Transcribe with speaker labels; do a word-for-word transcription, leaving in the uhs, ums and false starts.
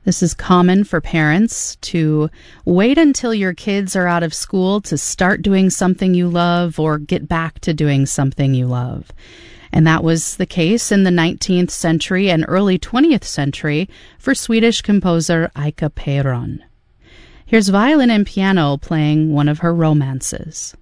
Speaker 1: This is common for parents to wait until your kids are out of school to start doing something you love or get back to doing something you love. And that was the case in the nineteenth century and early twentieth century for Swedish composer Ika Peron. Here's violin and piano playing one of her romances.